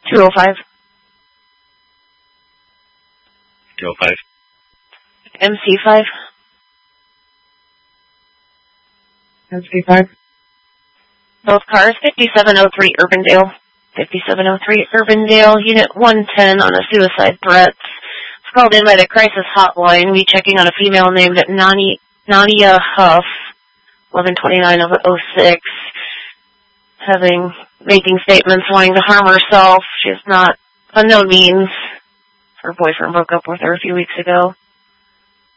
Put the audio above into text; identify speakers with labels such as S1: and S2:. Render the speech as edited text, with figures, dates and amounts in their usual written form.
S1: 205.
S2: 205.
S1: MC5.
S3: MC5.
S1: Both cars, 5703 Urbandale. 5703 Urbandale, Unit 110 on a suicide threat. It's called in by the crisis hotline. We checking on a female named Nadia Huff, 1129 of 06, making statements wanting to harm herself. She's not unknown means. Her boyfriend broke up with her a few weeks ago.